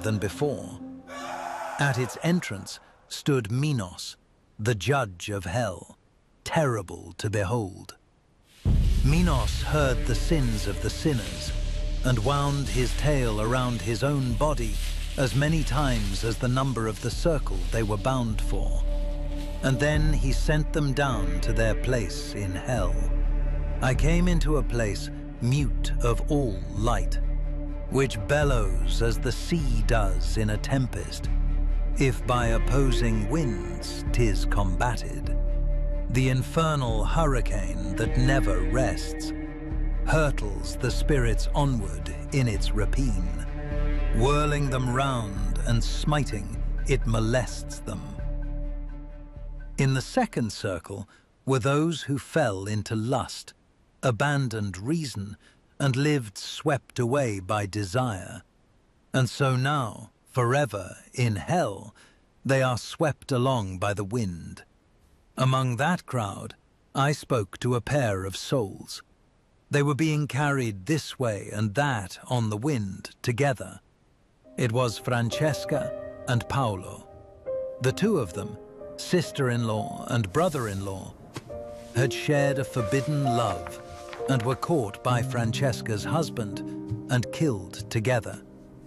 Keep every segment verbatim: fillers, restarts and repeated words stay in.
grave than before. At its entrance stood Minos, the judge of hell, terrible to behold. Minos heard the sins of the sinners and wound his tail around his own body as many times as the number of the circle they were bound for. And then he sent them down to their place in hell. I came into a place mute of all light, which bellows as the sea does in a tempest, if by opposing winds 'tis combated. The infernal hurricane that never rests hurtles the spirits onward in its rapine. Whirling them round and smiting, it molests them. In the second circle were those who fell into lust, abandoned reason, and lived swept away by desire. And so now, forever in hell, they are swept along by the wind. Among that crowd, I spoke to a pair of souls. They were being carried this way and that on the wind together. It was Francesca and Paolo. The two of them, sister-in-law and brother-in-law, had shared a forbidden love and were caught by Francesca's husband and killed together.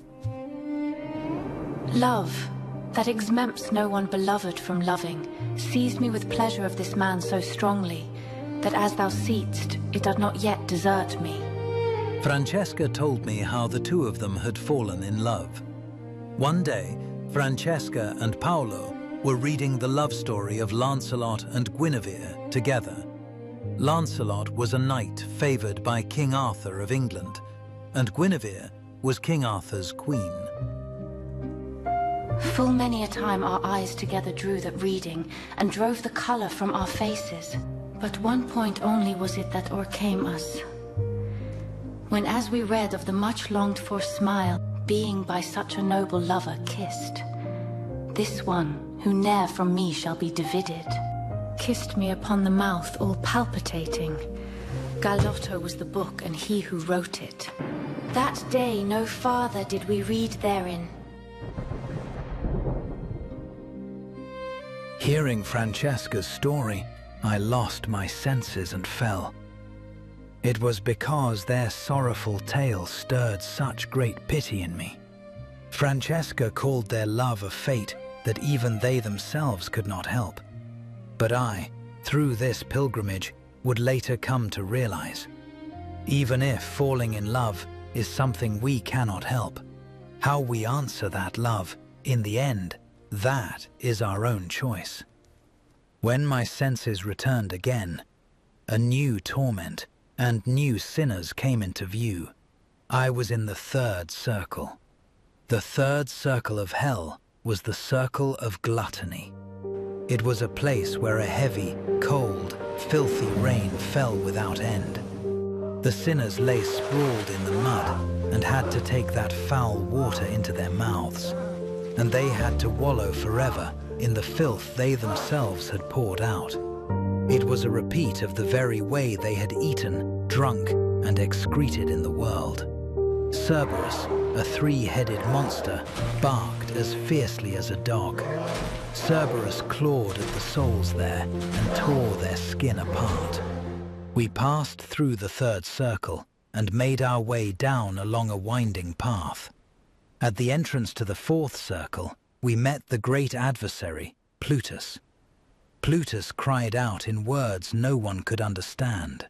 Love, that exempts no one beloved from loving, seized me with pleasure of this man so strongly, that as thou seest, it doth not yet desert me. Francesca told me how the two of them had fallen in love. One day, Francesca and Paolo were reading the love story of Lancelot and Guinevere together. Lancelot was a knight favored by King Arthur of England, and Guinevere was King Arthur's queen. Full many a time our eyes together drew that reading, and drove the colour from our faces. But one point only was it that o'ercame us, when as we read of the much longed-for smile, being by such a noble lover kissed, this one, who ne'er from me shall be divided, kissed me upon the mouth all palpitating. Galotto was the book, and he who wrote it. That day no farther did we read therein. Hearing Francesca's story, I lost my senses and fell. It was because their sorrowful tale stirred such great pity in me. Francesca called their love a fate that even they themselves could not help. But I, through this pilgrimage, would later come to realize, even if falling in love is something we cannot help, how we answer that love, in the end, that is our own choice. When my senses returned again, a new torment and new sinners came into view. I was in the third circle. The third circle of hell was the circle of gluttony. It was a place where a heavy, cold, filthy rain fell without end. The sinners lay sprawled in the mud and had to take that foul water into their mouths, and they had to wallow forever in the filth they themselves had poured out. It was a repeat of the very way they had eaten, drunk, and excreted in the world. Cerberus, a three-headed monster, barked as fiercely as a dog. Cerberus clawed at the souls there and tore their skin apart. We passed through the third circle and made our way down along a winding path. At the entrance to the fourth circle, we met the great adversary, Plutus. Plutus cried out in words no one could understand.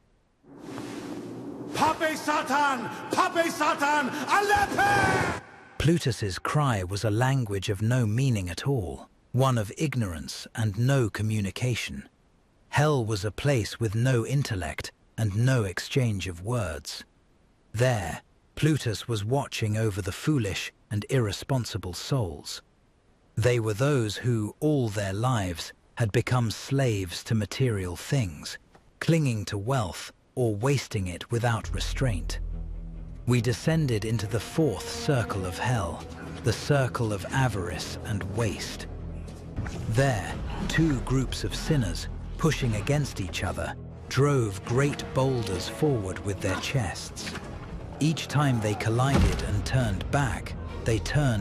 Pape Satan! Pape Satan! Alepe! Plutus's cry was a language of no meaning at all, one of ignorance and no communication. Hell was a place with no intellect and no exchange of words. There, Plutus was watching over the foolish and irresponsible souls. They were those who, all their lives, had become slaves to material things, clinging to wealth or wasting it without restraint. We descended into the fourth circle of hell, the circle of avarice and waste. There, two groups of sinners, pushing against each other, drove great boulders forward with their chests. Each time they collided and turned back, they turned